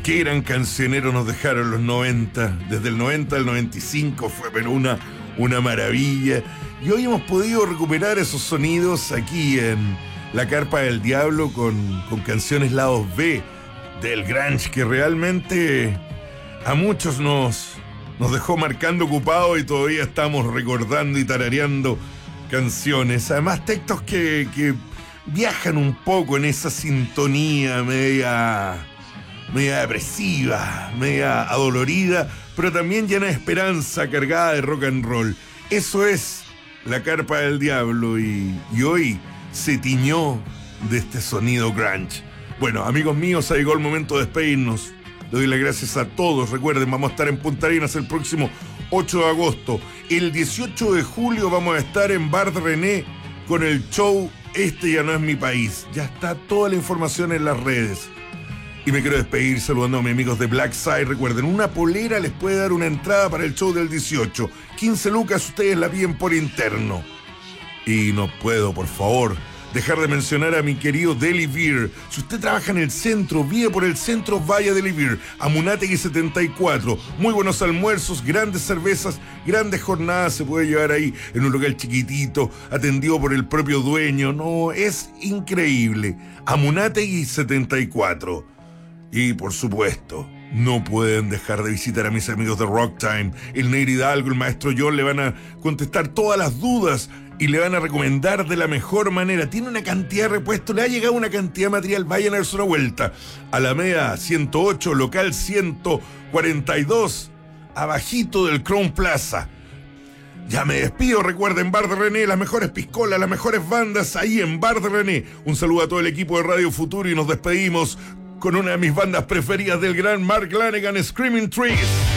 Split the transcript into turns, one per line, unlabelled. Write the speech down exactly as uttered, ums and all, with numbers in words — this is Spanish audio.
Qué gran cancionero nos dejaron los noventa. Desde el noventa al noventa y cinco fue pero una, una maravilla. Y hoy hemos podido recuperar esos sonidos aquí en La Carpa del Diablo con, con canciones lados B del grunge que realmente a muchos nos, nos dejó marcando ocupado y todavía estamos recordando y tarareando canciones. Además textos que, que viajan un poco en esa sintonía media... media depresiva, media adolorida, pero también llena de esperanza, cargada de rock and roll. Eso es La Carpa del Diablo y, y hoy se tiñó de este sonido grunge. Bueno, amigos míos, ha llegado el momento de despedirnos. Le doy las gracias a todos. Recuerden, vamos a estar en Punta Arenas el próximo ocho de agosto. El dieciocho de julio vamos a estar en Bar de René con el show Este ya no es mi país. Ya está toda la información en las redes. Y me quiero despedir saludando a mis amigos de Black Side. Recuerden, una polera les puede dar una entrada para el show del dieciocho. quince lucas, ustedes la piden por interno. Y no puedo, por favor, dejar de mencionar a mi querido Deli Beer. Si usted trabaja en el centro, vive por el centro, vaya a Deli Beer. Amunátegui setenta y cuatro. Muy buenos almuerzos, grandes cervezas, grandes jornadas. Se puede llevar ahí en un local chiquitito, atendido por el propio dueño. No, es increíble. Amunátegui setenta y cuatro. Y por supuesto, no pueden dejar de visitar a mis amigos de Rock Time. El Neir Hidalgo, el maestro John le van a contestar todas las dudas y le van a recomendar de la mejor manera. Tiene una cantidad de repuestos, le ha llegado una cantidad de material. Vayan a darse una vuelta. Alameda ciento ocho, local ciento cuarenta y dos, abajito del Crown Plaza. Ya me despido, recuerden, Bar de René, las mejores piscolas, las mejores bandas ahí en Bar de René. Un saludo a todo el equipo de Radio Futuro y nos despedimos con una de mis bandas preferidas del gran Mark Lanegan, Screaming Trees.